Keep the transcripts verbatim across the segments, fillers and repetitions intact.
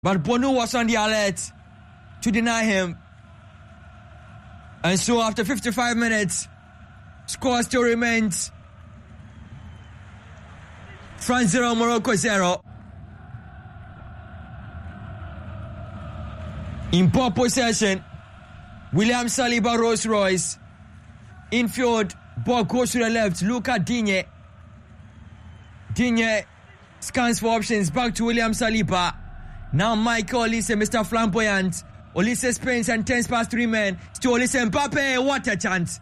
But Bono was on the alert to deny him. And so after fifty-five minutes, score still remains France zero, Morocco zero. In ball possession, William Saliba, Rolls Royce. Infield, ball goes to the left. Luca Digne. Digne scans for options. Back to William Saliba. Now Michael Olise, Mister Flamboyant. Olise spins and turns past three men. Still Olise Mbappe. What a chance.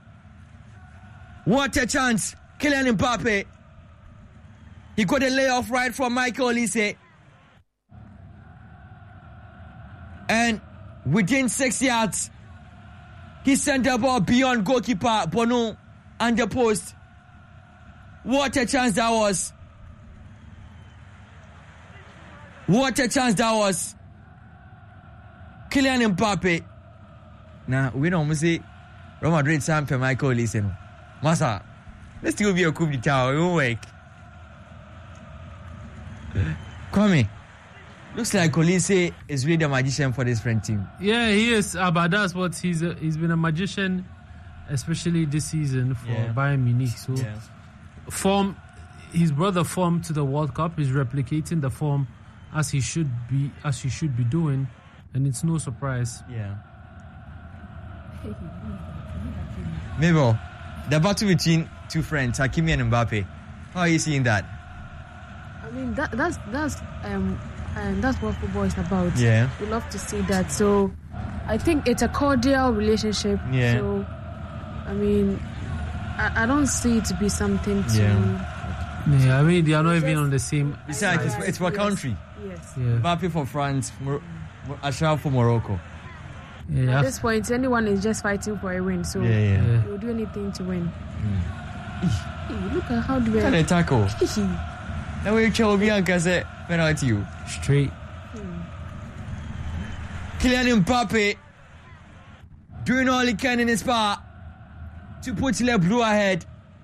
What a chance. Kylian Mbappe. He got a layoff right from Michael Olise. And within six yards, he sent the ball beyond goalkeeper Bono and the post. What a chance that was. What a chance that was. Kylian Mbappe. Now, we don't say Real Madrid Sam for Michael Olise. Masa, let's still be a coup d'etat. It won't work. Kwame. Looks like Olise is really the magician for this French team. Yeah, he is. Uh, but that's what he's a, he's been a magician, especially this season for yeah. Bayern Munich. So, yeah. form, he's brought the form to the World Cup. He's replicating the form as he should be, as he should be doing, and it's no surprise. Yeah. Mabel, the battle between two friends, Hakimi and Mbappe. How are you seeing that? I mean, that that's that's um. And that's what football is about. Yeah. We love to see that. So I think it's a cordial relationship. Yeah. So, I mean, I, I don't see it to be something to... Yeah, yeah I mean, they are not even just, on the same... Besides, it's, it's for a country. Yes. Yeah. Mbappe for France, Mor- Ashraf for Morocco. Yeah. At this point, anyone is just fighting for a win. So, yeah, yeah. yeah. You'll do anything to win. Mm. Hey, look at how do we... Look at the tackle. Now we're Chobianka said penalty you. Straight. Hmm. Kylian Mbappe doing all he can in his part to put Le Blue ahead.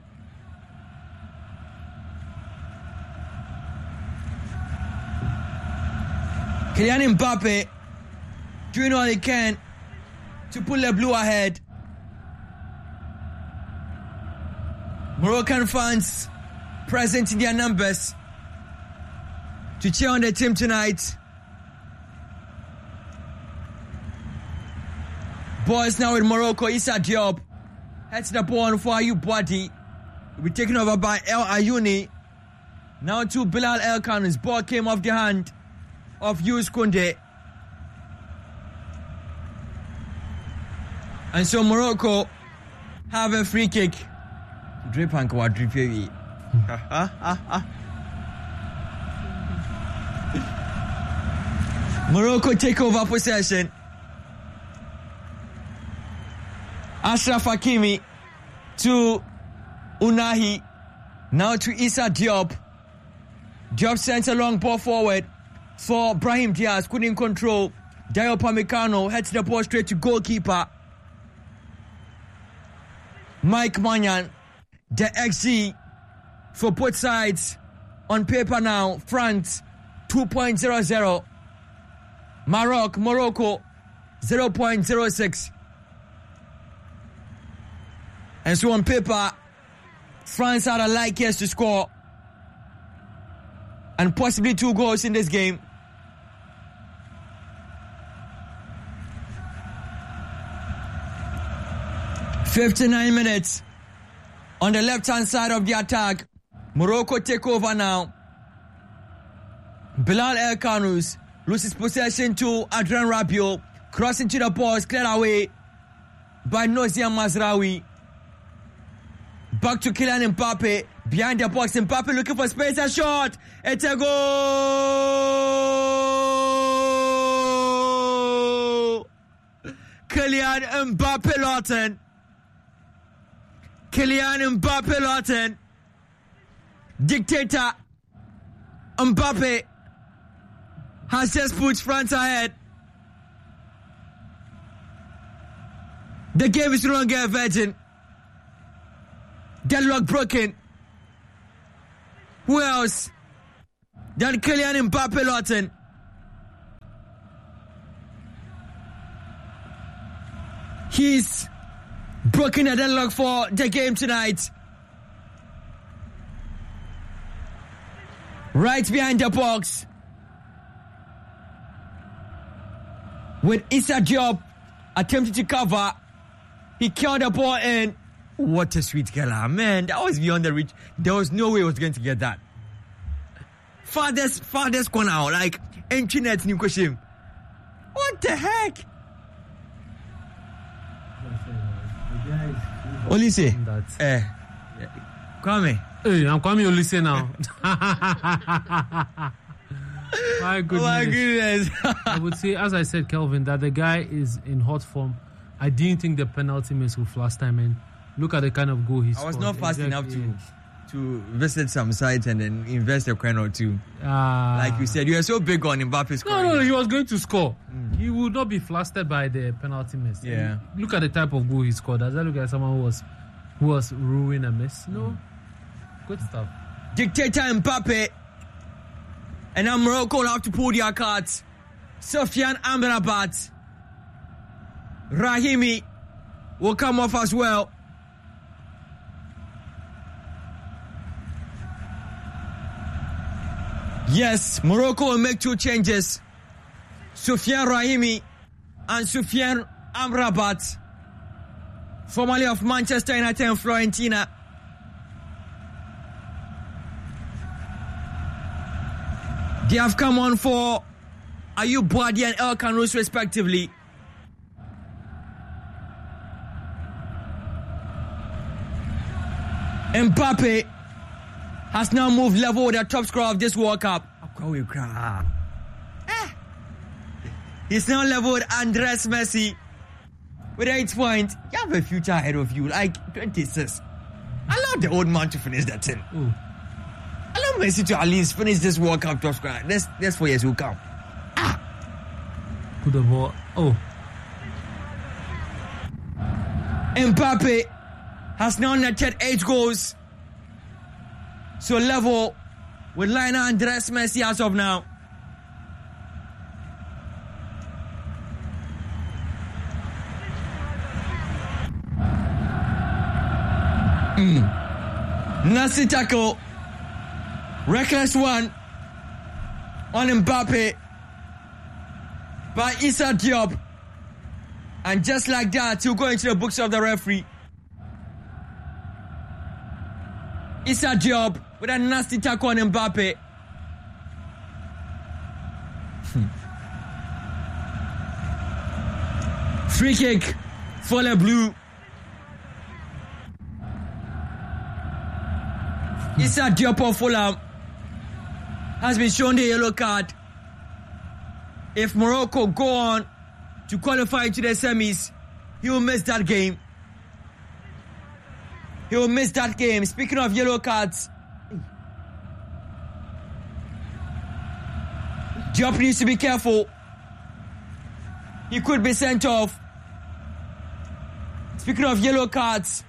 Kylian Mbappe doing all he can to put Le Blue ahead. Moroccan fans present in their numbers to cheer on the team tonight. Boys now with Morocco. Issa Diop heads the ball on for Ayub Boadi. Will be taken over by El Ayouni. Now to Bilal El Khanou's ball came off the hand of Yus Koundé. And so Morocco have a free kick. Drip and quadrip. Morocco take over possession. Ashraf Hakimi to Unahi. Now to Issa Diop. Diop sends a long ball forward for Brahim Diaz. Couldn't control. Dayo Pamecano heads the ball straight to goalkeeper Mike Maignan. The X G for both sides on paper now. France two point zero zero. Maroc, Morocco zero point zero six. And so on paper, France are the likeliest to score and possibly two goals in this game. fifty-nine minutes. On the left-hand side of the attack, Morocco take over now. Bilal El Khanous loses possession to Adrien Rabiot. Crossing to the box, cleared away by Nozia Mazraoui. Back to Kylian Mbappe. Behind the box, Mbappe looking for space and shot. It's a goal! Kylian Mbappe Lawton. Kylian Mbappe Lawton. Dictator Mbappe has just put France ahead. The game is no longer a virgin. Deadlock broken. Who else than Kylian Mbappe Lawton? He's broken the deadlock for the game tonight. Right behind the box. With Issa Diop attempting to cover, he killed the ball in. What a sweet killer, man! That was beyond the reach. There was no way he was going to get that. Farthest, farthest corner, like internet new question. What the heck? Olise, eh, Kwame. Hey, I'm Kwame Olise now. My goodness. Oh my goodness. I would say, as I said, Kelvin, that the guy is in hot form. I didn't think the penalty miss with last time, and look at the kind of goal he scored. I was not fast exactly. enough to to visit some sites and then invest a coin or two. Ah. Like you said, you are so big on Mbappe scoring. No, no, he was going to score. Mm. He would not be flustered by the penalty miss. Yeah. And look at the type of goal he scored. Does that look like someone who was who was ruining a miss? No. Mm. Good stuff. Dictator Mbappe. And now Morocco will have to pull their cards. Sofiane Amrabat. Rahimi will come off as well. Yes, Morocco will make two changes. Sofiane Rahimi and Sofiane Amrabat, formerly of Manchester United and Fiorentina. They have come on for Ayoub Boadi and El Khanous respectively. Mbappe has now moved level with the top scorer of this World Cup. He's now level with Andres Messi with eight points. You have a future ahead of you, like twenty-six. Allow the old man to finish that thing. Ooh. Allow Messi to at least finish this World Cup top scorer. That's, that's four years will come. Ah. Put the ball. Oh. Mbappe has now netted eight goals. So level with Lionel Andres Messi as of now. Mm. Nasty tackle. Reckless one on Mbappe by Issa Diop. And just like that, he'll go into the books of the referee. Issa Diop with a nasty tackle on Mbappe. Hmm. Free kick for Le Bleu. Issa Diop of Fulham has been shown the yellow card. If Morocco go on to qualify to the semis, he will miss that game. He will miss that game. Speaking of yellow cards, Diop needs to be careful. He could be sent off. Speaking of yellow cards,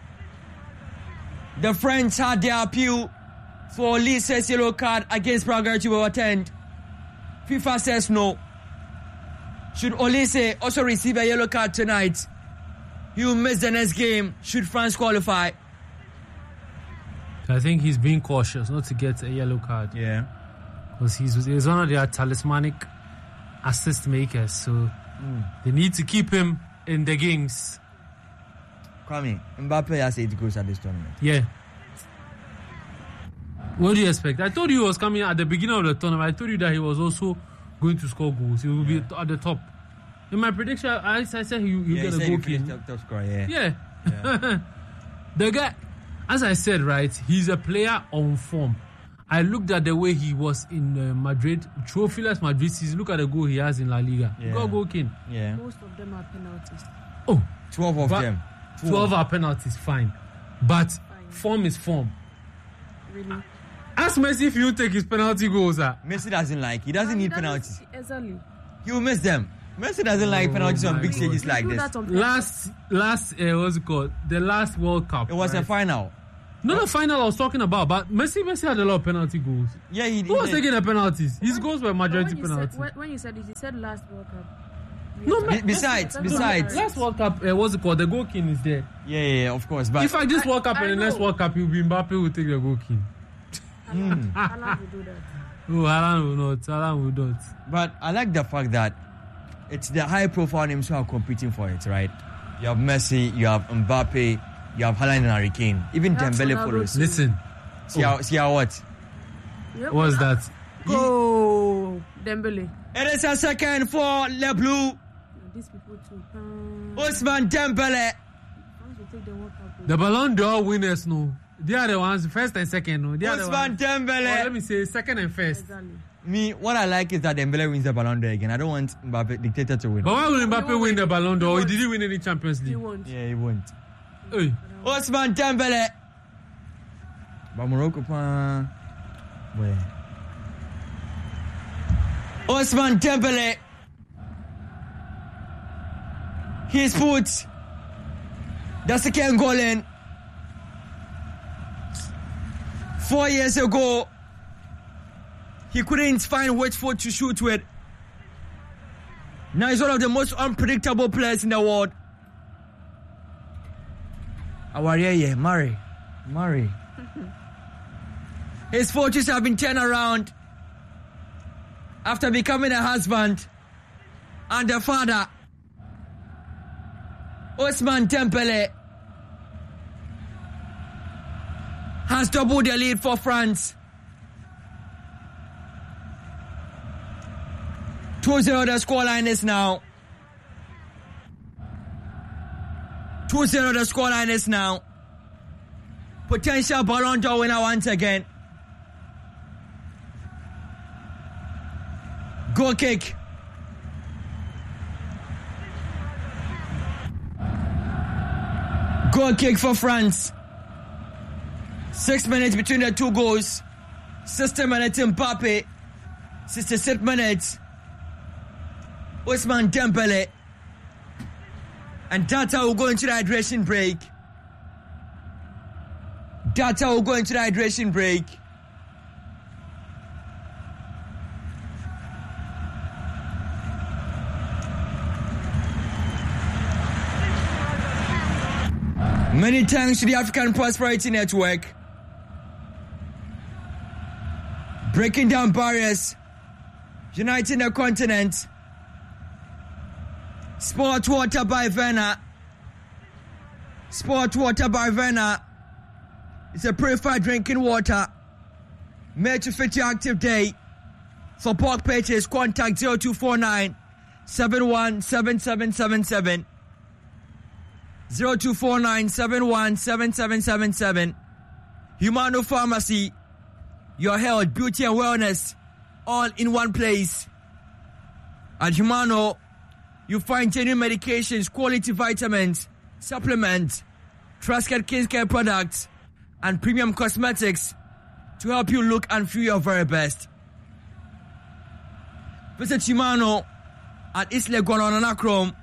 the French had their appeal for Olise's yellow card against Praga to overturned. FIFA says no. Should Olise also receive a yellow card tonight, he will miss the next game should France qualify. I think he's being cautious not to get a yellow card. Yeah. Because he's, he's one of their talismanic assist makers. So mm. they need to keep him in the games. Kwame, Mbappe has eight goals at this tournament. Yeah. What do you expect? I told you he was coming at the beginning of the tournament. I told you that he was also going to score goals. He will yeah. be at the top. In my prediction, I, I said he will yeah, get he a goal kick. Top, top scorer, yeah. Yeah. yeah. The guy, as I said, right, he's a player on form. I looked at the way he was in uh, Madrid, trophyless Madrid season. Look at the goal he has in La Liga. Yeah. He got a goal king. Yeah. Most of them are penalties. Oh. twelve of but them. twelve. twelve are penalties, fine. But fine. Form is form. Really? Ask Messi if you take his penalty goals. Uh. Messi doesn't like. He doesn't need penalties. Exactly. He will miss them. Messi doesn't oh like penalties on big God. stages you like this. Last, last, uh, what's it called? The last World Cup. It was right? a final. Not the final I was talking about, but Messi, Messi had a lot of penalty goals. Yeah, he did. Who was taking the penalties? His goals were majority when penalties. Said, when, when you said it, you said last World Cup. No, Be- besides, besides. Last World Cup, uh, what's it called? The goal king is there. Yeah, yeah, yeah, of course. But if I just World Cup I, I and the next know. World Cup, you'll be Mbappe will take the goal king. Haaland Haaland will do that. Oh, Haaland will not. Haaland will not. But I like the fact that it's the high-profile names who are competing for it, right? You have Messi, you have Mbappe, you have Haaland and Harry Kane. Even That's Dembele Ronaldo follows. too. Listen, See how, see how what? Yep. what's that? Go Dembele. It is a second for Le Bleu. These people too. Um, Ousmane Dembele. France will take the World Cup. The Ballon d'Or winners, no. They are the ones, first and second, no. They are the Ousmane ones. Or let Dembele. me say, second and first. Exactly. Me, what I like is that Dembele wins the Ballon d'Or again. I don't want Mbappe dictator to win. But why will He Mbappe won't win the win. Ballon d'Or? He He won't. didn't win any Champions He League. won't. Yeah, he won't. Hey. Ousmane Dembele. But Morocco, pa. Where? Ousmane Dembele. He's put the second goal in. Four years ago, he couldn't find which foot to shoot with. Now he's one of the most unpredictable players in the world. Awariye, Murray. Murray. His fortunes have been turned around after becoming a husband and a father. Ousmane Dembele has doubled the lead for France. two zero the scoreline is now. two zero the scoreline is now. Potential Ballon d'Or winner once again. Goal kick. Goal kick for France. Six minutes between the two goals. sixty minutes Mbappe. sixty-six minutes Ousmane Dembele. And Data will go into the hydration break. Data will go into the hydration break. Many thanks to the African Prosperity Network. Breaking down barriers, uniting the continent. Sport water by Verna. Sport water by Verna. It's a purified drinking water made to fit your active day. For bulk purchase, contact zero two four nine, seven one seven seven seven seven. zero two four nine, seven one seven seven seven seven. Humano Pharmacy. Your health, beauty and wellness all in one place. At Humano, you find genuine medications, quality vitamins, supplements, trusted kids care products, and premium cosmetics to help you look and feel your very best. Visit Humano at Isle Guananacrom.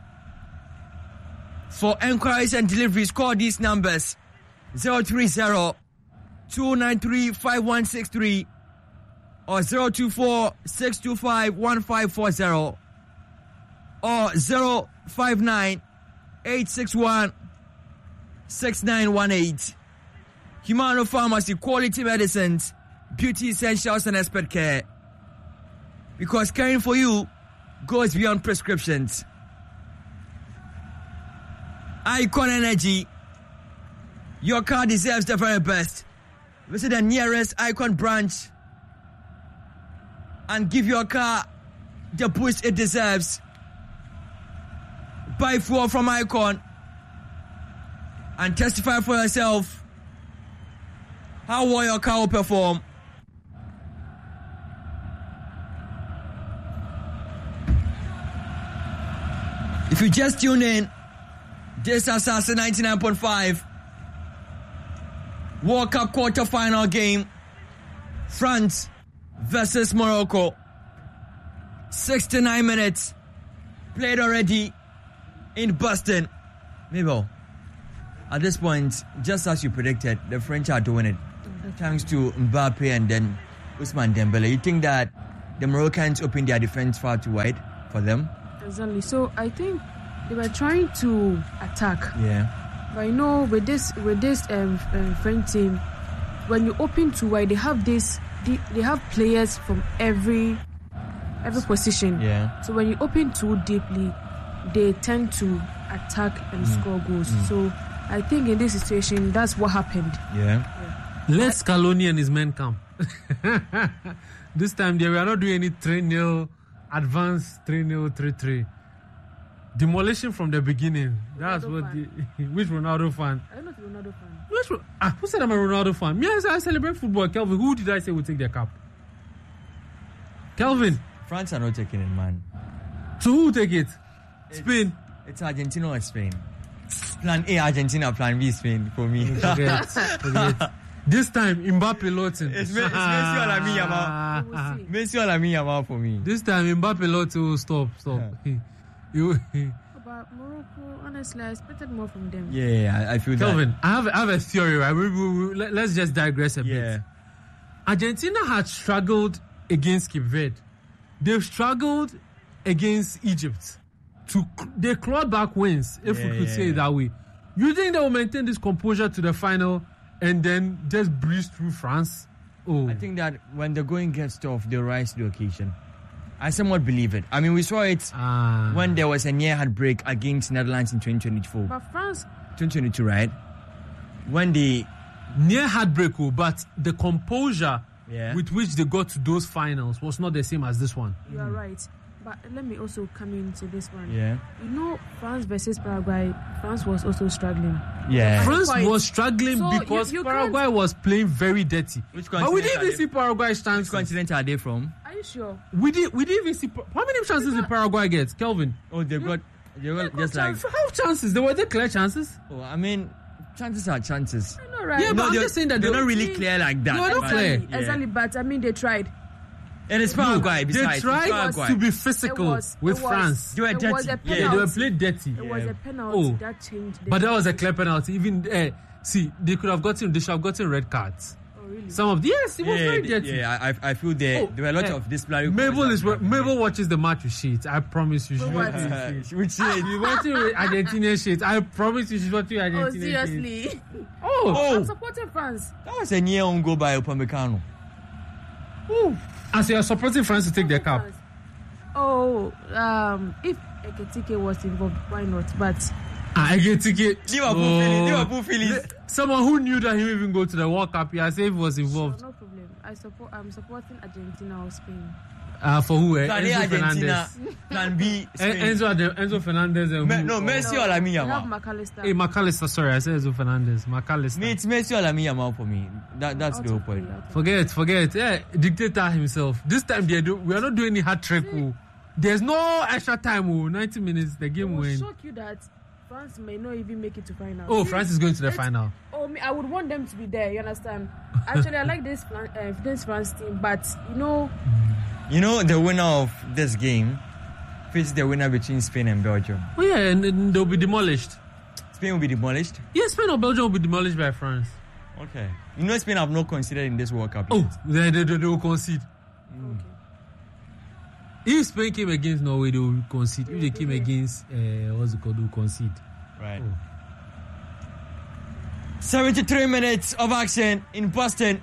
For enquiries and deliveries, call these numbers zero three zero, two nine three, five one six three or zero two four, six two five, one five four zero or zero five nine, eight six one, six nine one eight. Humano Pharmacy, quality medicines, beauty essentials and expert care. Because caring for you goes beyond prescriptions. Icon Energy. Your car deserves the very best. Visit the nearest Icon branch and give your car the boost it deserves. Buy fuel from Icon and testify for yourself how well your car will perform. If you just tune in, this is Assassin ninety-nine point five. World Cup quarter-final game. France versus Morocco. sixty-nine minutes played already in Boston. Mabel, at this point, just as you predicted, the French are doing it. Thanks to Mbappe and then Ousmane Dembele. You think that the Moroccans opened their defense far too wide for them? Exactly. So I think they were trying to attack. Yeah. But you know, with this with this um, um, French team, when you open too wide, they have this. They, they have players from every every position. Yeah. So when you open too deeply, they tend to attack and mm. score goals. Mm. So I think in this situation, that's what happened. Yeah. yeah. Let Scaloni and his men come. This time they were not doing any three nil advance three nil three three. Demolition from the beginning. That's Ronaldo what the, which Ronaldo fan? I don't know if you're Ronaldo fan. Which, ah, who said I'm a Ronaldo fan? Me, I, I celebrate football. Kelvin, who did I say would take their cup? Kelvin. France are not taking it, man. So who will take it? It's, Spain. It's Argentina or Spain. Plan A Argentina, Plan B Spain for me. Forget, forget. This time Mbappe Lotin. It's, it's Messi or Lamine Yamal. Messi or Lamine Yamal for me. This time Mbappe Lotin. Stop, stop. Yeah. you. About Morocco, honestly, I expected more from them. Yeah, I, I feel Kelvin, that. I have, I have a theory, right? We, we, we, let, let's just digress a yeah. bit. Argentina had struggled against Cape Verde. They've struggled against Egypt. To They clawed back wins, if yeah, we could yeah, say yeah. it that way. You think they will maintain this composure to the final and then just breeze through France? Oh, I think that when the going gets tough, they rise to the occasion. I somewhat believe it. I mean, we saw it ah. when there was a near heartbreak against Netherlands in twenty twenty-four. But France... twenty twenty-two, right? When they... Near heartbreak, but the composure yeah. with which they got to those finals was not the same as this one. You are mm. right. But let me also come into this one. Yeah. You know, France versus Paraguay, France was also struggling. Yeah. France was struggling so because you, you Paraguay can't... was playing very dirty. Which but we didn't even see Paraguay's chances. Which continent are they from? Are you sure? We did. We didn't even see. How many chances did Paraguay get, Kelvin? Oh, they've got. They've got just like. How chances? They were they clear chances? Oh, I mean, chances are chances. I know, right? Yeah, but no, I'm just saying that they're they, not really clear like that. They were not exactly, clear. Yeah. Exactly, but I mean, they tried. And it's Paraguay. They besides, tried Paraguay. to be physical was, with was, France. They were it dirty. was a Yeah, they were played dirty. It yeah. was a penalty Oh. that changed. But that was a clear penalty. Even uh, see, they could have gotten. They should have gotten red cards. Oh, really? Some of the, yes, it was yeah, very dirty. Yeah, I, I feel there, Oh, there were a lot eh, of disciplinary. Mabel is Mabel watches the match with shades. I promise you, she's What? watching Uh, with shades. which shade? She's watching with Argentinian shades. I promise you, she's watching Argentinian Oh, shades. seriously? Oh, Oh, I'm supporting France. that was a near own goal by Upamecano. as you are supporting France to take their cup. France. Oh, um, if Ekitike was involved, why not? But Ah, I get ticket. Liverpool Oh. Phillies. Liverpool Phillies. Someone who knew that he would even go to the World Cup, yeah, say he was involved. no problem. I support. I'm supporting Argentina or Spain. Uh, for who? Eh? Plan A Enzo Argentina. Fernandez. Plan B En- Spain. Enzo, Enzo Fernandez. And Me- who? no, Messi No, or Lamine we have Yamal. McAllister. Hey, McAllister. Sorry, I said Enzo Fernandez. McAllister. Me, it's Messi or Lamine Yamal for me. That, that's Out the whole of point. play, out of Forget, forget. Yeah, dictator himself. This time they do. We are not doing any hat trick. Oh. There's no extra time. Oh, ninety minutes. The It game will win. shock you that France may not even make it to final. Oh, France is going to the It's- final. Oh, me, I would want them to be there. You understand? Actually, I like this Fran- uh, this France team, but you know, You know, the winner of this game faces the winner between Spain and Belgium. Oh yeah, and, and they'll be demolished. Spain will be demolished. Yes, Spain or Belgium will be demolished by France. Okay. You know, Spain have not considered in this World Cup. Oh, yet. they, they, they, they will concede. okay. If Spain came against Norway, they will concede. If they came against, uh, what's it called, they will concede. Right. Oh. seventy-three minutes of action in Boston.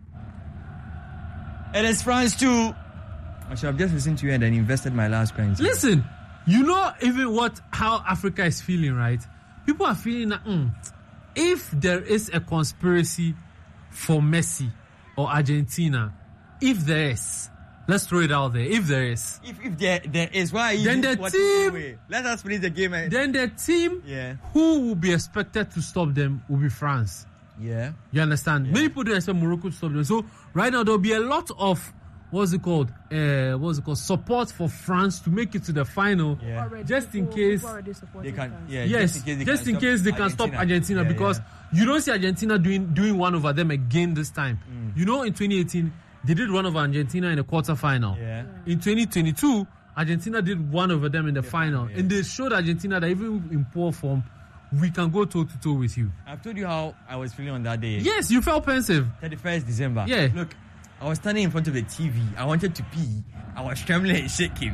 It is France two. I should have just listened to you and then invested my last coin. Listen, you know even what how Africa is feeling, right? People are feeling that mm, if there is a conspiracy for Messi or Argentina, if there is, let's throw it out there. If there is, If, if there, there is, why are you Then the what team- away? Let us finish the game. And, then the team yeah. who will be expected to stop them will be France. Yeah. You understand? Yeah. Many people don't expect Morocco to stop them. So right now there'll be a lot of what's it called? Uh, what's it called? Support for France to make it to the final. Yeah. Already, Just in people- case people already supporting They can, France. yeah, Yes, just in case they can stop Argentina, Yeah, because yeah. you don't see Argentina doing doing one over them again this time. Mm. You know, in twenty eighteen they did one over Argentina in the quarterfinal. Yeah. In twenty twenty-two, Argentina did one over them in the, The final, final, yeah. and they showed Argentina that even in poor form, we can go toe to toe with you. I've told you how I was feeling on that day. Yes, you felt pensive. thirty-first December. Yeah. Look, I was standing in front of the T V. I wanted to pee. I was trembling and shaking.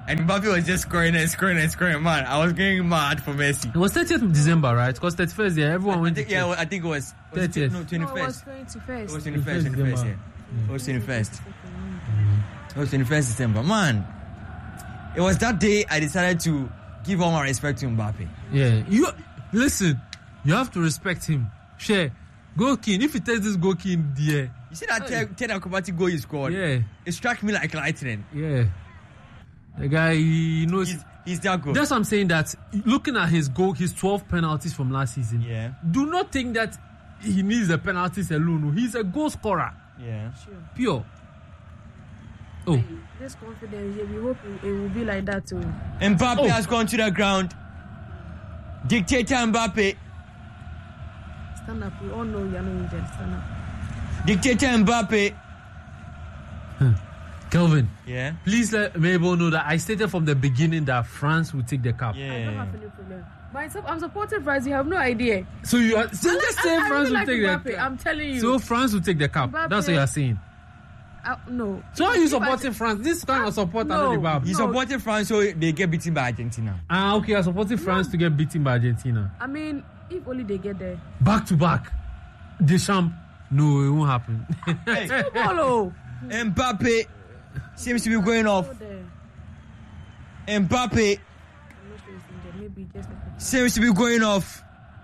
And Mbappe was just scoring and scoring and scoring. Man, I was getting mad for Messi. It was thirtieth of December, right? Because thirty-first, yeah, everyone I went think, to yeah, well, I think it was, was it, thirtieth. no, No, twenty-first. it was twenty-first. It was twenty-first, twenty-first, yeah. Yeah. It was twenty-first. It was twenty-first December. Man, it was that day I decided to give all my respect to Mbappe. Yeah, you listen. You have to respect him. Share, goal king. If he takes this goal king there, You see that ten, ten acrobatic goal he scored? yeah, It struck me like lightning. yeah. The guy, he knows. He's, he's that good. That's what I'm saying. That looking at his goal, his twelve penalties from last season. Yeah. Do not think that he needs the penalties alone. He's a goal scorer, Yeah. Sure. pure. Oh, This confidence, yeah, we hope it, it will be like that too. Mbappe Oh. has gone to the ground. Dictator Mbappe. Stand up. We all know you're not injured. Stand up. Dictator Mbappe. Kelvin, Yeah. please let Mabel know that I stated from the beginning that France will take the cup. I don't Yeah. have any problem. Myself, I'm supporting France. You have no idea. So you are so just I, saying I France really will like take Mbappe. the I'm telling you. So France will take the cup. Mbappe. That's what you are saying. I, no. So are you If I- supporting France? This kind of support No. no. the He's No. supporting France so they get beaten by Argentina. Ah, okay, you're supporting France to get beaten by Argentina. I mean, if only they get there. Back to back. Deschamps. No, it won't happen. Hey, Follow. Mbappe seems to be going off. Go there. Mbappe I'm not sure he's injured. Maybe just a couple. seems to be going off.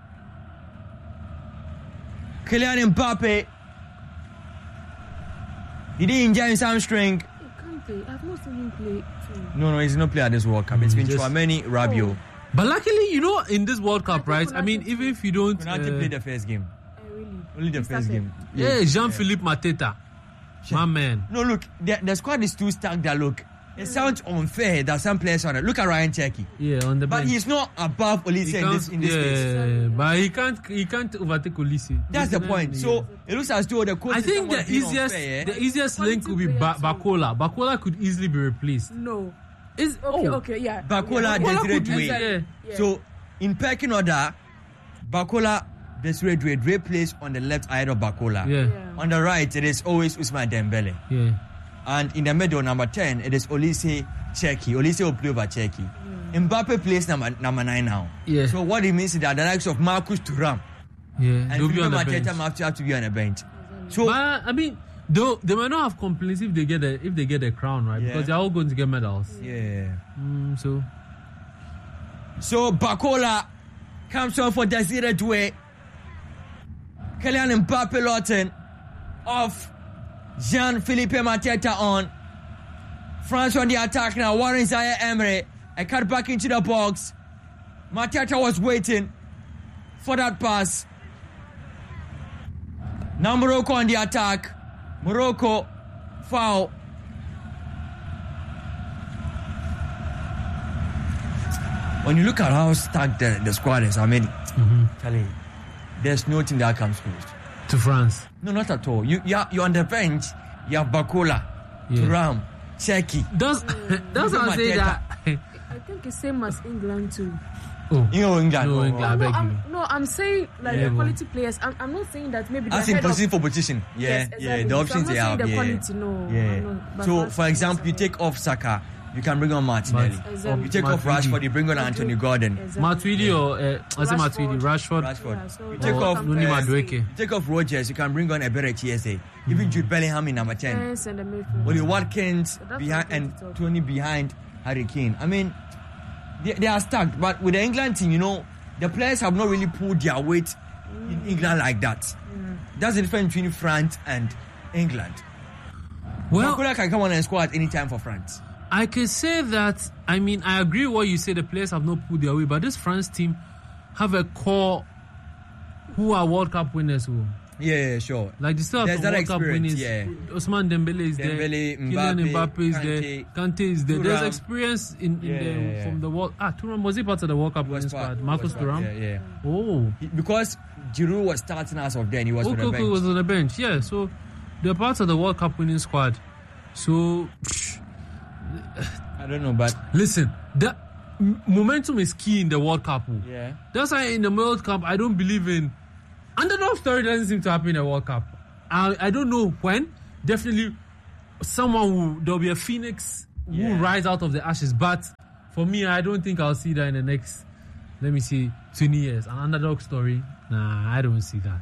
Kylian Mbappe. He didn't injure his hamstring. Hey, Kante, I've not seen him play too. No, no, he's not playing at this World Cup. It's Mm, been just- Tchouameni, Rabiot. But luckily, you know, in this World Cup, think right? I Konate mean, even if you don't. Konate uh, played the first game. Eh, really? Only the He first started. game. yeah, Jean-Philippe Mateta. My man. No, look, the, the squad is too stacked that look. It sounds unfair that some players on it. Look at Ryan Cherky. Yeah, on the But bench. he's not above Olise He in this, can't- in this yeah, case. but he can't he can't overtake Olise. That's the Listen, point. yeah. So it looks as though the coach I is think somewhat the being easiest unfair, eh? the easiest Quality link would be player ba- too. Bakola. Bakola could easily be replaced. No. Is Okay, oh, okay, yeah. Bakola, yeah. Desiree could Doué. easily- Yeah. So in pecking order, Bakola, Desiree Doué, Doué plays on the left side of Bakola. Yeah, Yeah. On the right, it is always Ousmane Dembele. yeah. And in the middle, number ten, it is Olise Cherky. Olise will play over Cherky. Mbappe plays number number nine now. Yeah. So what it means is that the likes of Marcus Thuram Yeah, and they'll be on Filipe the bench. Mateta have to, have to be on the bench. So But I mean, though they might not have complaints if they get the if they get the crown, right? Yeah. Because they're all going to get medals. yeah. Mm, so So Bakola comes on for Desiree Doué. Kylian Mbappe Lawton off. Jean-Philippe Mateta on. France on the attack now. Warren Zaire Emery. I cut back into the box. Mateta was waiting for that pass. Now Morocco on the attack. Morocco foul. When you look at how stacked the, the squad is, I mean, tell you, there's nothing that comes close. to France. No, not at all. You, you are, you're on the bench. You have Bakola, Yeah. Thuram, Cherky. That's that's what I'm saying. That I think it's same as England too. oh You know England. No, oh, England. I no, beg I'm, you. no, I'm saying like Yeah, the but- quality players. I'm, I'm not saying that maybe As they're in ahead of- position for position. Yeah, Yes, yeah. exactly. The So options I'm they not saying have. the yeah. quality, no, Yeah. I'm not- but So, France for is example, you ahead. take off Saka, you can bring on Martinelli. Exactly. You take off Matuidi. Rashford, you bring on Anthony Gordon. Exactly. Matuidi or uh, I say Matuidi, Rashford. Rashford. Yeah, so You that's take what off I'm Noni uh, trying to say. Madueke. You take off Rogers, you can bring on Ebere T S A. Even Jude Bellingham in number ten. Defense and the midfield. Oli Watkins So that's behind what I'm and talking. Tony behind Harry Kane. I mean, they, they are stacked. But with the England team, you know, the players have not really pulled their weight in England like that. That's the difference between France and England. Well, Bakola can come on and score at any time for France. I can say that. I mean, I agree with what you say. The players have not pulled their way, but this France team have a core who are World Cup winners. Who Yeah, yeah, sure. like the still There's have that World Cup experience, winners. yeah. Ousmane Dembele is Dembele, there. Kylian Mbappe, Mbappe is Kante, there. Kante is there. There's Thuram. experience in, in Yeah, the, yeah, yeah. from the World. Ah, Thuram was he part of the World Cup winning Was part- squad? Marcus was part, Thuram. Yeah, yeah. Oh, He- Because Giroud was starting as of then, he was on the okay, bench. okay, was on the bench. Yeah, so they're part of the World Cup winning squad. So I don't know, but listen, the m- momentum is key in the World Cup. oh. yeah. That's why in the World Cup, I don't believe in underdog story. Doesn't seem to happen in the World Cup. I, I don't know when. Definitely, someone will. There'll be a phoenix yeah. will rise out of the ashes. But for me, I don't think I'll see that in the next, let me see, twenty years. An underdog story, nah, I don't see that.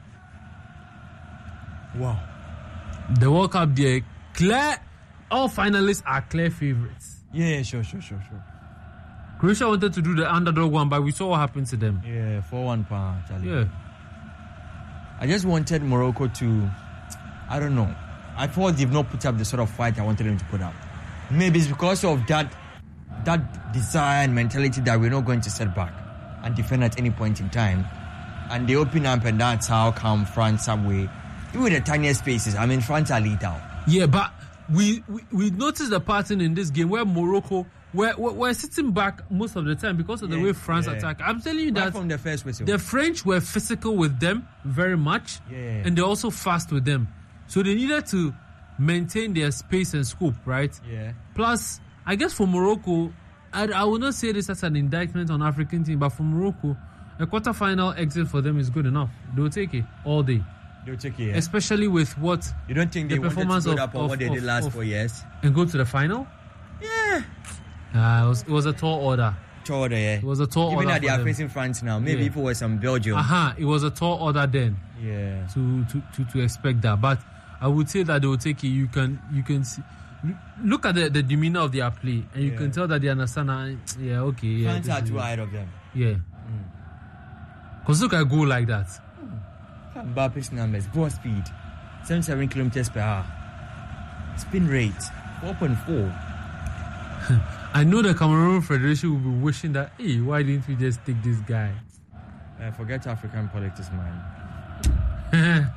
Wow. The World Cup, they're clear. All finalists are clear favorites. Yeah, sure, sure, sure, sure. Croatia wanted to do the underdog one, but we saw what happened to them. Yeah, four one pound. Yeah. I just wanted Morocco to, I don't know. I thought they've not put up the sort of fight I wanted them to put up. Maybe it's because of that that desire and mentality that we're not going to set back and defend at any point in time. And they open up, and that's how come France subway. Even with the tiniest spaces, I mean, France are lethal. Yeah, but we, we, we noticed a pattern in this game where Morocco, we're, we're sitting back most of the time because of the yeah, way France yeah. attack. I'm telling you right that from the first whistle. The French were physical with them very much, yeah. and they're also fast with them. So they needed to maintain their space and scope, right? Yeah. Plus, I guess for Morocco, I, I will not say this as an indictment on African team, but for Morocco, a quarter-final exit for them is good enough. They'll take it all day. They'll take it, yeah. Especially with what you don't think the they performance wanted to of, go up on of, what they of, did last of, four years and go to the final? Yeah. Uh, it was it was a tall order. Tall order, yeah. It was a tall Even order. that they are them. facing France now. Maybe Yeah. if it was some Belgium. Aha, uh-huh, it was a tall order then. Yeah. To, to, to, to expect that, but I would say that they will take it. You can you can see, look at the, the demeanor of their play, and you yeah. can tell that they understand. Uh, yeah, okay. Yeah, France are too ahead of them. Yeah. Because mm. look at a goal like that. Mm. Mbappe's numbers, ball speed, seventy-seven kilometers per hour, spin rate four point four. I know the Cameroon Federation will be wishing that, hey, why didn't we just take this guy? Uh, forget African politics, man.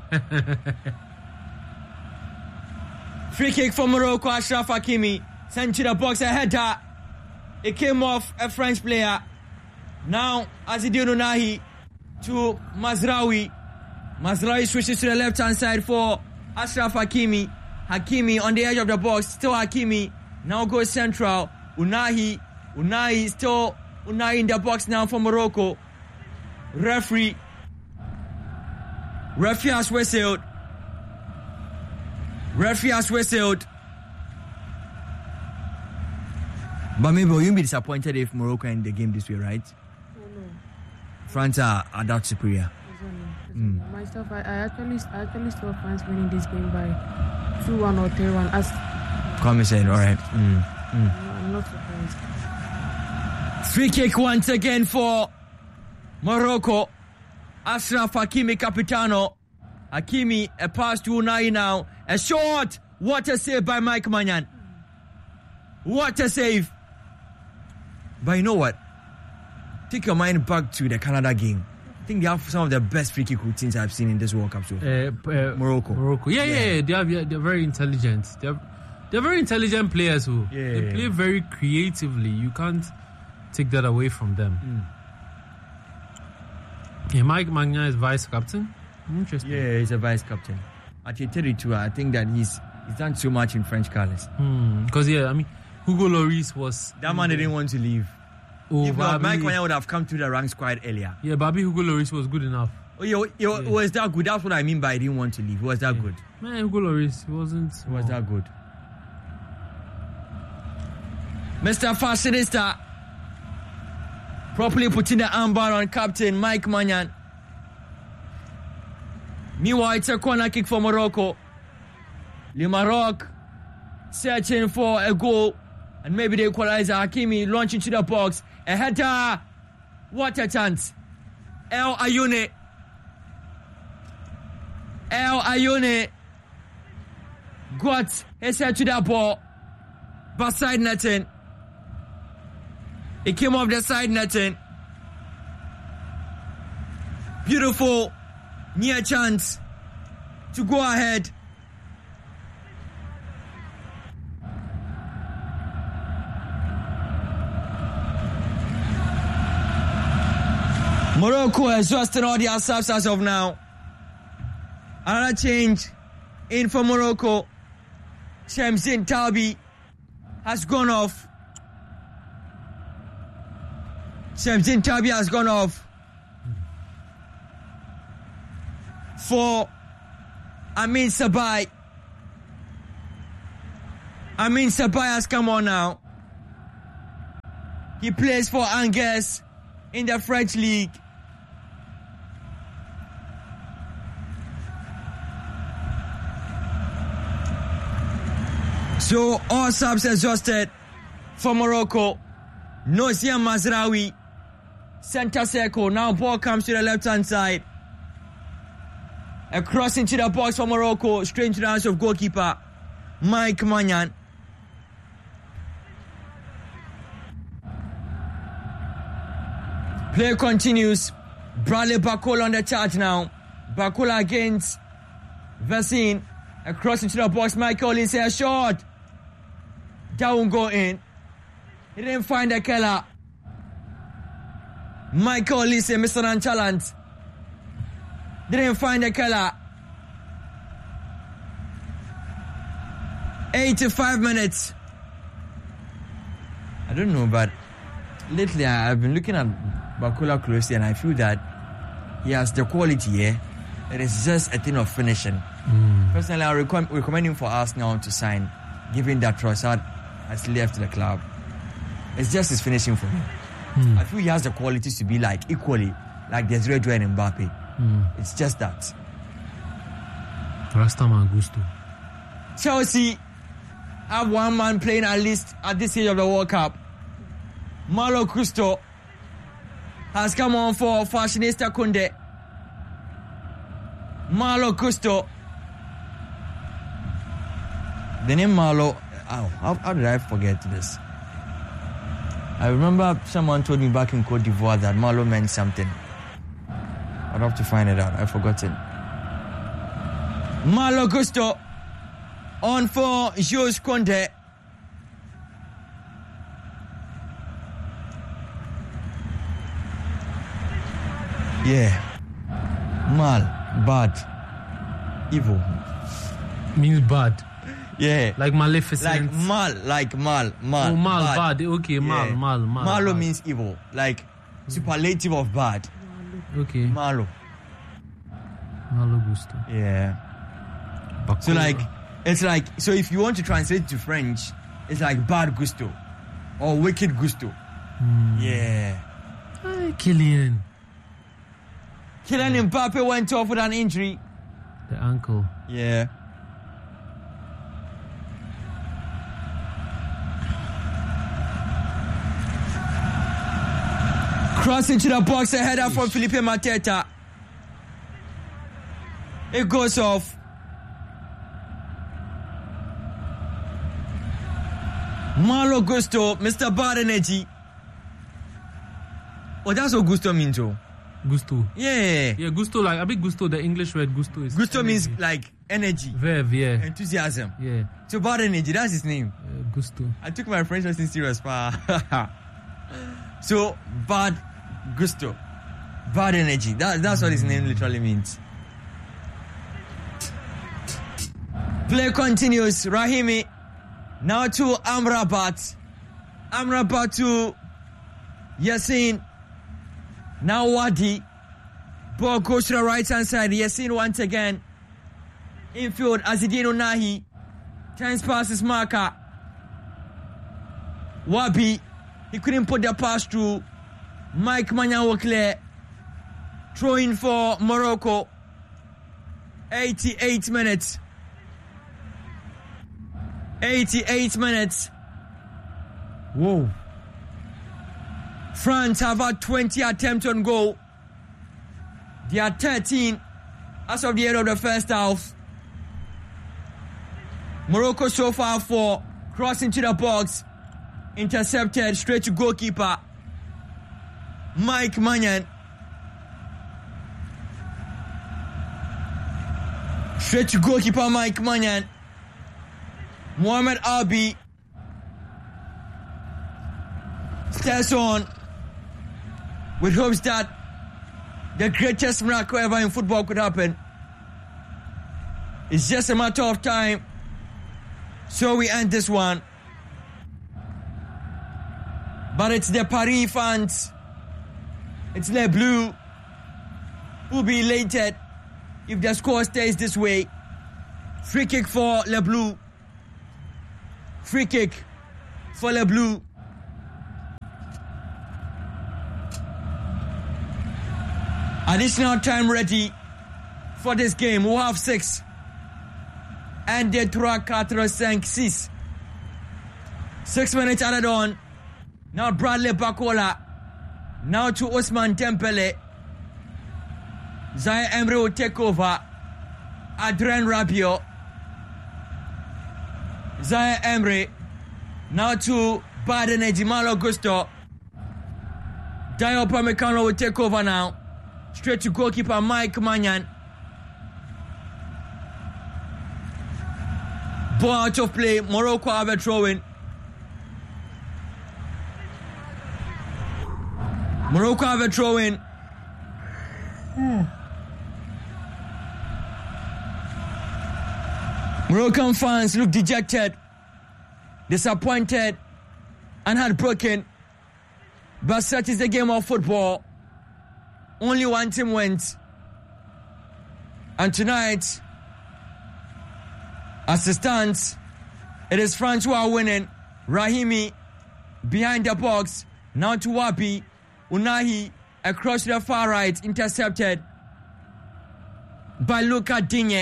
Free kick for Morocco. Achraf Hakimi sent to the box, a header. It came off a French player. Now Azizi Ounahi to Mazraoui. Mazraoui switches to the left hand side for Achraf Hakimi. Hakimi on the edge of the box, still Hakimi. Now goes central. Ounahi. Ounahi still Ounahi in the box now for Morocco. Referee. Referee has whistled. Referee has whistled. But maybe you'll be disappointed if Morocco end the game this way, right? Oh, no. France are, are that superior. Exactly. Mm. Myself, I, I actually I actually saw France winning this game by two one or three one. As Come said, all right. Mm. Mm. I'm not surprised. Free kick once again for Morocco. Achraf Hakimi Capitano. Hakimi, a pass to Ounahi now. A shot. What a save by Mike Maignan. What a save. But you know what? Take your mind back to the Canada game. I think they have some of the best free kick routines I've seen in this World Cup so far. Uh, uh, Morocco. Morocco. Yeah, yeah, yeah. yeah. They are, yeah, they're very intelligent. They're, they're very intelligent players who yeah, they yeah, play yeah. very creatively. You can't take that away from them. Mm. Yeah, Mike Maignan is vice captain. Interesting. Yeah, he's a vice captain. At thirty-two, I think that he's he's done so much in French colours. Because, hmm. yeah, I mean, Hugo Lloris was... That man didn't want to leave. Oh, if not, Bobby, Mike Maignan would have come through the ranks quite earlier. Yeah, Bobby Hugo Lloris was good enough. Oh, yeah, yeah, yeah. Was that good? That's what I mean by he didn't want to leave. He was that yeah. good? Man, Hugo Lloris, he wasn't... He was oh. that good. Mister Fashionista properly putting the armbar on captain Mike Maignan. Meanwhile, it's a corner kick for Morocco. Le Maroc searching for a goal. And maybe the equalizer. Hakimi launching to the box. A header. What a chance. El Ayoune. El Ayoune got his head to the ball. But side netting. It came off the side netting. Beautiful. Near chance to go ahead. Morocco has just all the subs as of now. Another change in for Morocco. Shamsin Talbi has gone off. Shamsin Talbi has gone off for Amin Sabai. I mean, Ceballos, come on now. He plays for Angers in the French league. So all subs exhausted for Morocco. Nossia Mazraoui, center circle. Now ball comes to the left hand side. A cross into the box for Morocco, straight into the hands of goalkeeper Mike Maignan. Play continues. Bradley Barcola on the charge now. Barcola against Vecine. A cross into the box. Michael Olise, a shot. That won't go in. He didn't find the killer. Michael Olise, Mister Nonchalant. Didn't find the killer. eighty-five minutes. I don't know, but lately I've been looking at Barcola closely and I feel that he has the quality here. It is just a thing of finishing. Mm. Personally, I recommend, recommend him for Arsenal to sign, given that Trossard has left the club. It's just his finishing for me. Mm. I feel he has the qualities to be like equally like Desiree Doué and Mbappe. Mm. It's just that. Rastaman Gusto. Chelsea have one man playing at least at this stage of the World Cup. Malo Gusto has come on for Fashionista Kunde. Malo Gusto. The name Malo, oh, how, how did I forget this? I remember someone told me back in Cote d'Ivoire that Malo meant something. I'd have to find it out. I've forgotten. Malo Gusto on for Jules Koundé. Yeah. Mal, bad, evil. Means bad. Yeah. Like Maleficent. Like mal, like mal, mal. Oh, mal, bad. bad. Okay, mal, yeah. mal, mal. Malo bad. means evil. Like superlative of bad. Okay. Malo. Malo Gusto. Yeah. Bakura. So like, it's like, so if you want to translate to French, it's like bad gusto or wicked gusto. Mm. Yeah. Hey, Kylian. Kylian yeah. Mbappe went off with an injury. The ankle. Yeah. Cross into the box, a header Ish. from Felipe Mateta. It goes off. Malo Gusto, Mister Bad Energy. Oh, that's what Gusto means, too. Gusto. Yeah. Yeah, Gusto, like, a bit Gusto, the English word Gusto is. Gusto energy. means like energy. Verve, yeah. Enthusiasm. Yeah. So Bad Energy, that's his name. Uh, Gusto. I took my French lesson serious, pa. So, Bad Gusto. Bad Energy. That, that's what his name literally means. Play continues. Rahimi. Now to Amrabat. Amrabat to Yassin. Now Wadi. Ball goes to the right hand side. Yassin once again. Infield. Azzedine Ounahi. Turns past his marker. Wabi. He couldn't put the pass through. Mike Maignan was clear. Throw in for Morocco. eighty-eight minutes. eighty-eight minutes. Whoa. France have had twenty attempts on goal. They are thirteen as of the end of the first half. Morocco so far four. Cross into the box. Intercepted straight to goalkeeper Mike Maignan. Straight to goalkeeper Mike Maignan. Mohamed Albi stares on with hopes that the greatest miracle ever in football could happen. It's just a matter of time. So we end this one. But it's the Paris fans, it's Les Bleus, who will be elated if the score stays this way. Free kick for Les Bleus. Free kick for Le Bleu. Additional time ready for this game. We'll have six. And de trois, quatre, cinq, six. Six minutes added on. Now Bradley Bakola. Now to Ousmane Dembele. Zaire Emery will take over. Adrien Rabiot. Zaire Emery. Now to Baden Malo Gusto. Dio Upamecano will take over now. Straight to goalkeeper Mike Maignan. Ball out of play. Morocco have a throw-in. Morocco have a throw-in. Hmm. Moroccan fans look dejected, disappointed, and heartbroken. But such is the game of football. Only one team went. And tonight, as it stands, it is France who are winning. Rahimi behind the box. Now to Wabi. Unahi across to the far right. Intercepted by Luca Digne.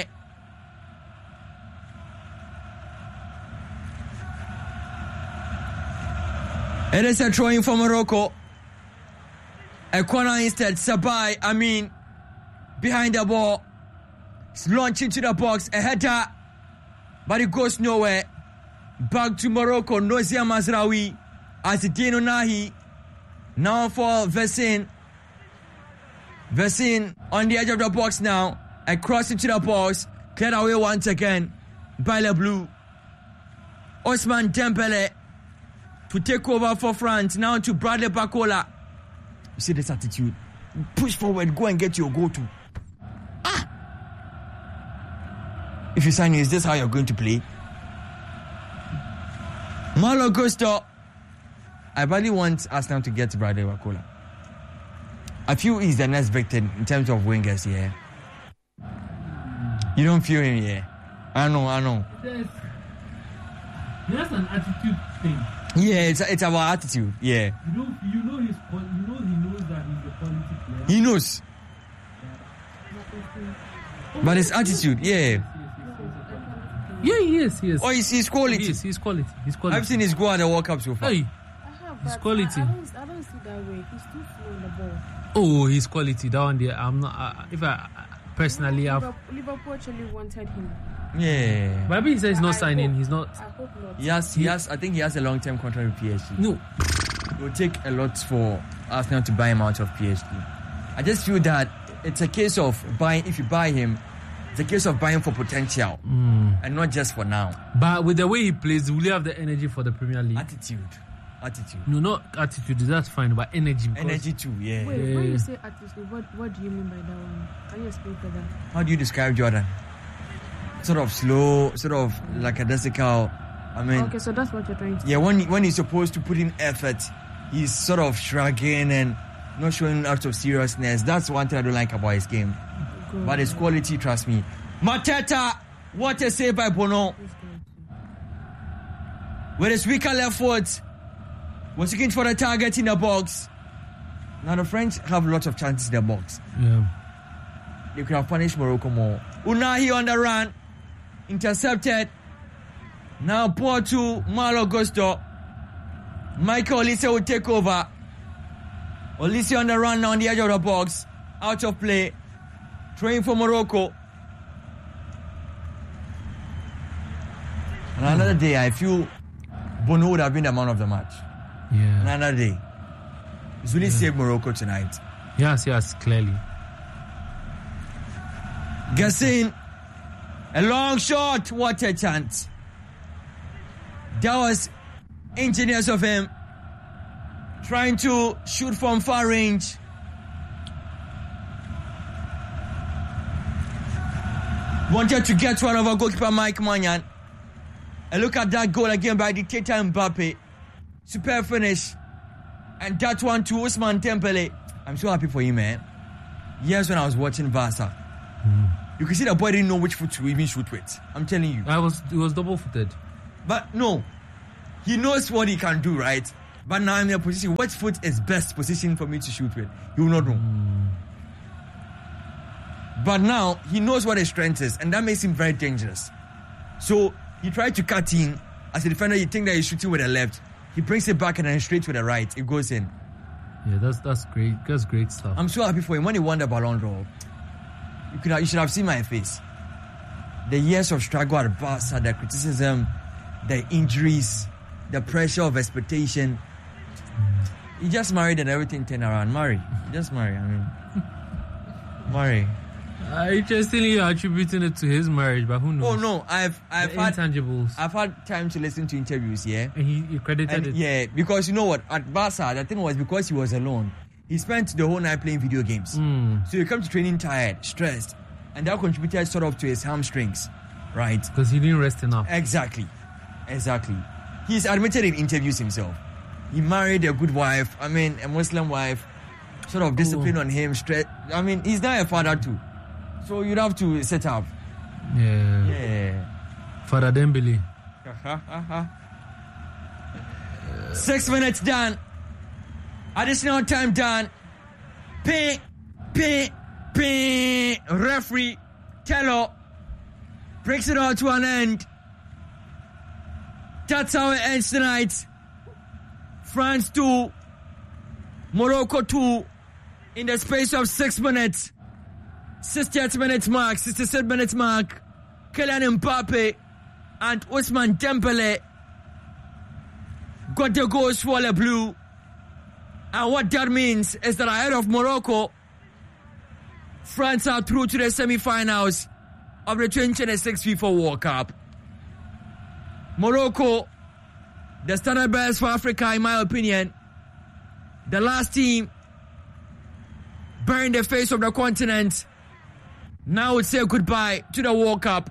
It is a throw-in for Morocco. A corner instead. Sabai, I mean, behind the ball. It's launched into the box. A header, but it goes nowhere. Back to Morocco. Nozia Mazraoui. Azzedine Ounahi. Now for Vessin. Vessin on the edge of the box now. Across into the box. Cleared away once again by Le Bleu. Ousmane Dembele to take over for France. Now to Bradley Bakola. You see this attitude. Push forward, go and get your go-to. Ah! If you sign, is this how you're going to play? Malo Gusto. I really want Arsenal to get Bradley Bakola. I feel he's the next victim in terms of wingers here. You don't feel him here. I know, I know. There's, there's an attitude thing. Yeah, it's it's about attitude. Yeah. You know, you know his, you know he knows that he's a quality player. He knows. Yeah. But his attitude, yeah. Yeah, he is. He is. Oh, he's, he's quality. He is, he's quality. He's quality. I've seen his goal at the World Cup so far. Hey. His quality. I, I, don't, I don't see that way. He's too slow in the ball. Oh, his quality down there. I'm not. Uh, if I personally, I've. Liverpool actually wanted him. Yeah. But he says he's not I signing. hope, he's not. I hope not. Yes, he has. I think he has a long-term contract with P S G. No. It will take a lot for Arsenal to buy him out of P S G. I just feel that it's a case of buying. If you buy him, it's a case of buying for potential Mm. and not just for now. But with the way he plays, will he have the energy for the Premier League? Attitude, attitude. No, not attitude. That's fine, but energy. Energy too. Yeah. Wait, Yeah. when you say attitude, what, what do you mean by that one? Can you explain further? How do you describe Jordan? Sort of slow, sort of lackadaisical. I mean, Okay, so that's what you're trying to say. yeah. When when he's supposed to put in effort, he's sort of shrugging and not showing lots of seriousness. That's one thing I don't like about his game. Good. But his quality, trust me. Mateta, what a save by Bono. He's good. With his weaker left foot, was looking for the target in the box. Now the French have lots of chances in the box. Yeah. They could have punished Morocco more. Unahi on the run, intercepted. Now ball to Malo Gusto. Michael Olise will take over. Olise on the run now on the edge of the box. Out of play. Throwing for Morocco. And another day, I feel Bono would have been the man of the match. Yeah. Another day. He's really saved Morocco tonight. Yes, yes, clearly. Gassin. A long shot. What a chance. That was ingenious of him. Trying to shoot from far range. Wanted to get one over goalkeeper Mike Maignan. And look at that goal again by Dictator Mbappe. Super finish. And that one to Ousmane Dembele. I'm so happy for him, man. Years when I was watching Barca. Mm. You can see the boy didn't know which foot to even shoot with. I'm telling you. I was. It was double footed. But no. he knows what he can do, right? But now I'm in a position, what foot is best position for me to shoot with? He will not know. Mm. But now, he knows what his strength is, and that makes him very dangerous. So, he tried to cut in. As a defender, you think that he's shooting with the left. He brings it back and then straight with the right. It goes in. Yeah, that's that's great. That's great stuff. I'm so happy for him. When he won the Ballon d'Or, you could have, you should have seen my face. The years of struggle at Barca, the criticism, the injuries, the pressure of expectation. He just married and everything turned around. Marry. Just marry. I mean, marry. Uh, interestingly, you're attributing it to his marriage, but who knows? Oh no, I've I've the had intangibles. I've had time to listen to interviews, yeah. And he, he credited and it. Yeah, because you know what? At Barca, the thing was because he was alone. He spent the whole night playing video games. Mm. So he came to training tired, stressed, and that contributed sort of to his hamstrings, right? Because he didn't rest enough. Exactly, exactly. He's admitted in interviews himself. He married a good wife. I mean, a Muslim wife. Sort of discipline oh. on him. Stress. I mean, he's now a father too. So you'd have to set up. Yeah. Yeah. Father Dembele. Six minutes done. Additional time done. Ping, ping, ping. Referee Tello breaks it all to an end. That's how it ends tonight. France two, Morocco two, in the space of six minutes. sixty-eight minutes mark, sixty-seven minutes mark. Kylian Mbappe and Ousmane Dembele got the goals for the blue. And what that means is that ahead of Morocco, France are through to the semi-finals of the twenty twenty-six FIFA World Cup. Morocco, the standard bearers for Africa, in my opinion, the last team bearing the face of the continent, now would say goodbye to the World Cup.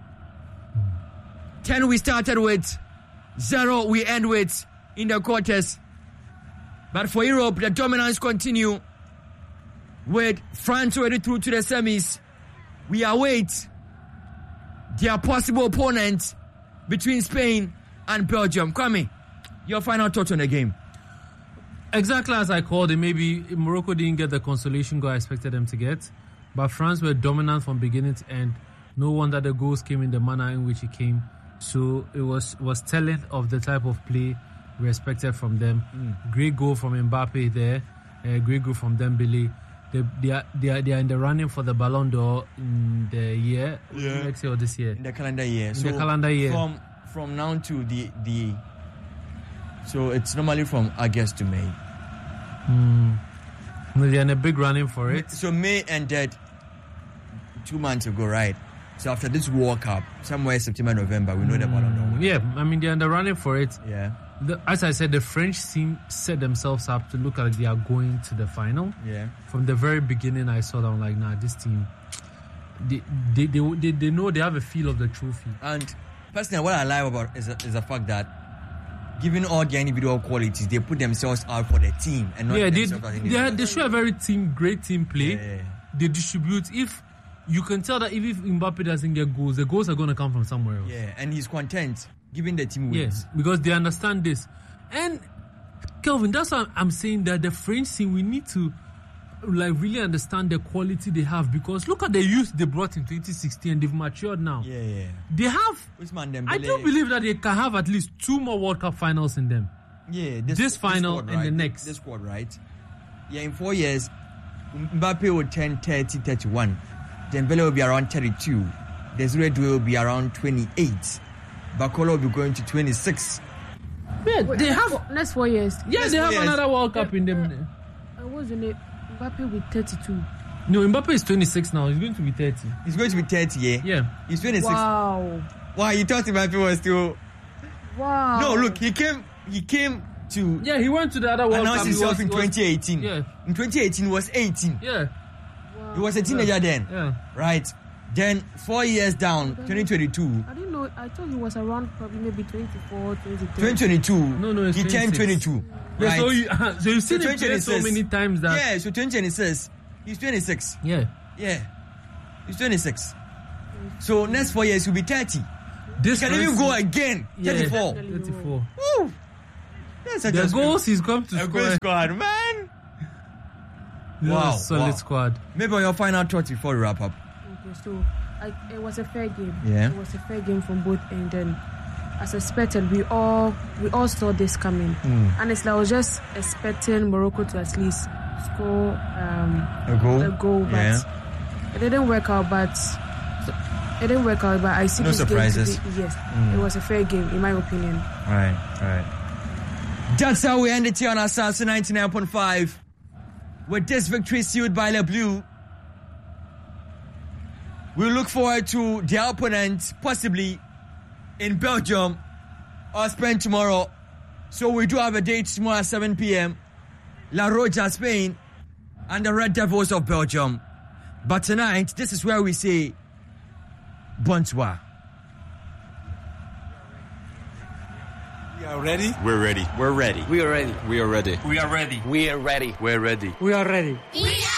Ten we started with, zero we end with in the quarters. But for Europe, the dominance continue with France already through to the semis. We await their possible opponent between Spain and Belgium. Kwame, your final thoughts on the game? Exactly as I called it. Maybe Morocco didn't get the consolation goal I expected them to get, but France were dominant from beginning to end. No wonder the goals came in the manner in which it came. So it was was telling of the type of play we expected from them. Mm. Great goal from Mbappe there. Uh, great goal from Dembele. They, they, are, they, are, they are in the running for the Ballon d'Or in the year, yeah. next year or this year. In the calendar year. In so the calendar year. From, from now to the, the... So it's normally from August to May. Mm. They're in a big running for it. So May ended two months ago, right? So after this World Cup, somewhere September, November, we know mm. the Ballon d'Or. Yeah, I mean, they're in the running for it. Yeah. The, as I said, the French team set themselves up to look like they are going to the final. Yeah. From the very beginning, I saw them like, nah, this team, they they, they they they know they have a feel of the trophy. And personally, what I like about is, is the fact that, given all their individual qualities, they put themselves out for the team and not yeah, they, themselves as they, are, they show a very team, great team play. Yeah, yeah. They distribute. If you can tell that even if Mbappe doesn't get goals, the goals are going to come from somewhere else. Yeah, and he's content. Giving the team wins. Yes, because they understand this. And Kelvin, that's why I'm saying that the French team, we need to like really understand the quality they have, because look at the youth they brought in twenty sixteen and they've matured now. Yeah, yeah. They have. I do believe that they can have at least two more World Cup finals in them. Yeah, this, this final this squad, and right? the next. This squad, right? Yeah, in four years, Mbappe will turn thirty, thirty-one. Dembele will be around thirty-two. Desiree Doué will be around twenty-eight. Bakola will be going to twenty-six. Yeah, Wait, they have next four years. Yeah, next they have years. another World Cup in them. I wasn't it. Mbappe with thirty-two. No, Mbappe is twenty-six now. He's going to be thirty. He's going to be thirty, yeah? Yeah. He's twenty-six. Wow. Wow, you thought Mbappe was still... Wow. No, look, he came he came to... Yeah, he went to the other World Cup. Announced himself in twenty eighteen. Yeah. In twenty eighteen, he was eighteen. Yeah. Wow. He was a teenager yeah. then. Yeah. Right. Then, four years down, twenty twenty-two. I didn't know. I thought he was around probably maybe twenty-four, twenty-three. twenty twenty-two. No, no, it's he turned twenty-two. Yeah, right? so, you, uh, so you've seen so him play so many times that... Yeah, so twenty twenty-six. He's twenty-six. Yeah. Yeah. He's twenty-six. So, next four years, he'll be thirty. This Can French even go team- again. Yeah, thirty-four. thirty-four. Woo. That's such The a goals he's come to a score. good squad, man. Yeah, Wow, solid wow. squad. Maybe on your final thoughts before we wrap up. Okay, so I, it was a fair game. Yeah. It was a fair game from both ends. And as expected, we all we all saw this coming. Mm. Honestly, I was just expecting Morocco to at least score um, A goal? a goal, but Yeah. it didn't work out. But it didn't work out. But I see No this surprises. game to be, yes, Mm. it was a fair game in my opinion. Right, right. That's how we end it here on Assassin ninety-nine point five. With this victory sealed by Le Bleu, we look forward to their opponent possibly in Belgium or Spain tomorrow. So we do have a date tomorrow at seven p.m. La Roja, Spain, and the Red Devils of Belgium. But tonight, this is where we say bonsoir. We are ready. We're ready. We're ready. We are ready. We are ready. We are ready. We are ready. We're ready. We are ready. We are